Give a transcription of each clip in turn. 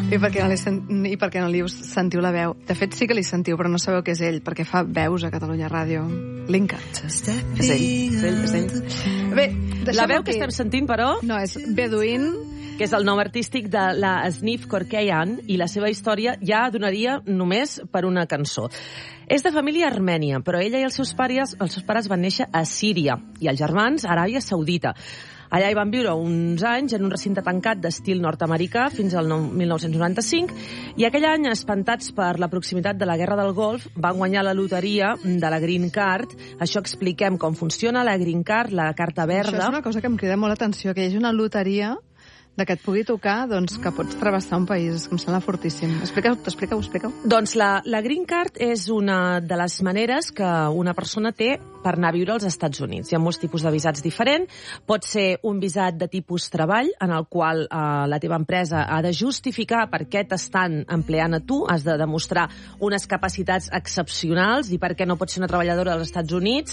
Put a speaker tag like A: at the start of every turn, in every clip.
A: I per què no li sentiu la veu? De fet, sí que li sentiu, però no sabeu que és ell, perquè fa veus a Catalunya Ràdio. Linkard. És ell. Bé,
B: la veu que estem sentint, però...
A: No, és Bedouin,
B: que és el nom artístic de la Sniff Korkeyan, i la seva història ja donaria només per una cançó. És de família armènia, però ella i els seus pares van néixer a Síria i els germans a Aràbia Saudita. Allà hi van viure uns anys en un recinte tancat d'estil nord-americà fins al 1995 i aquell any, espantats per la proximitat de la Guerra del Golf, van guanyar la loteria de la Green Card. Això expliquem com funciona la Green Card, la carta verda.
A: Això és una cosa que em crida molt l'atenció, que hi hagi una loteria de que et pugui tocar, doncs, que pots travessar un país. És que em sembla fortíssim. Explica-ho.
B: Doncs la Green Card és una de les maneres que una persona té per anar a viure als Estats Units. Hi ha molts tipus de visats diferents. Pot ser un visat de tipus treball, en el qual la teva empresa ha de justificar per què t'estan empleant a tu, has de demostrar unes capacitats excepcionals i per què no pots ser una treballadora dels Estats Units.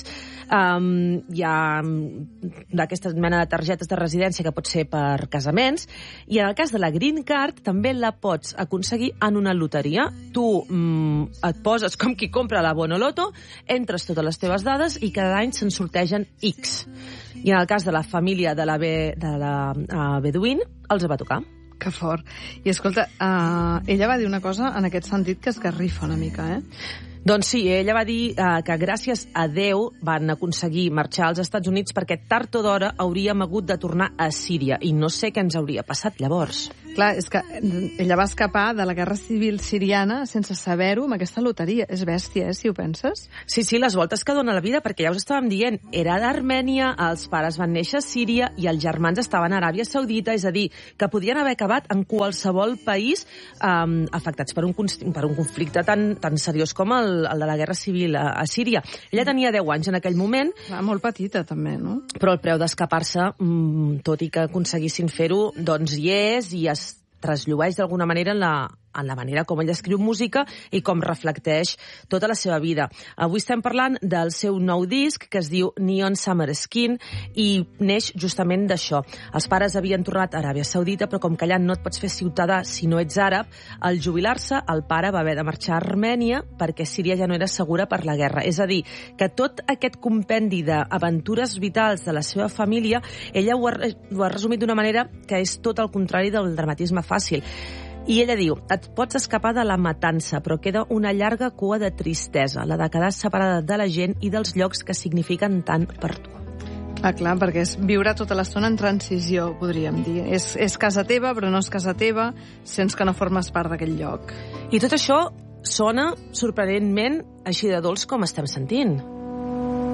B: Hi ha d'aquesta mena de targetes de residència que pot ser per casaments, i en el cas de la Green Card també la pots aconseguir en una loteria. Tu et poses com qui compra la Bonoloto, entres totes les teves dades i cada any se'n sortegen X. I en el cas de la família de la Bedouin, els va tocar.
A: Que fort. I escolta, ella va dir una cosa en aquest sentit que esgarrifa una mica,
B: Doncs sí, ella va dir que gràcies a Déu van aconseguir marxar als Estats Units perquè tard o d'hora hauríem hagut de tornar a Síria i no sé què ens hauria passat llavors.
A: Clar, és que ella va escapar de la guerra civil siriana sense saber-ho amb aquesta loteria. És bèstia, si ho penses?
B: Sí, les voltes que dona la vida, perquè ja us estàvem dient, era d'Armènia, els pares van néixer a Síria i els germans estaven a Aràbia Saudita, és a dir, que podien haver acabat en qualsevol país afectats per un conflicte tan seriós com el de la guerra civil a Síria. Ella tenia 10 anys en aquell moment.
A: Molt petita, també, no?
B: Però el preu d'escapar-se, tot i que aconseguissin fer-ho, doncs hi és i es trasllueix d'alguna manera en la manera com ell escriu música i com reflecteix tota la seva vida. Avui estem parlant del seu nou disc, que es diu Neon Summer Skin, i neix justament d'això. Els pares havien tornat a Aràbia Saudita, però com que allà no et pots fer ciutadà si no ets àrab, al jubilar-se, el pare va haver de marxar a Armènia perquè Síria ja no era segura per la guerra. És a dir, que tot aquest compendi d'aventures vitals de la seva família, ella ho ha resumit d'una manera que és tot el contrari del dramatisme fàcil. I ella diu, et pots escapar de la matança, però queda una llarga cua de tristesa, la de quedar separada de la gent i dels llocs que signifiquen tant per tu.
A: Clar, perquè és viure tota l'estona en transició, podríem dir. És casa teva, però no és casa teva, sents que no formes part d'aquell lloc.
B: I tot això sona sorprenentment així de dolç com estem sentint.